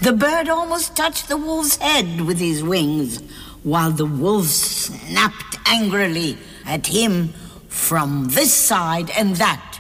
The bird almost touched the wolf's head with his wings, while the wolf snapped angrily at him from this side and that.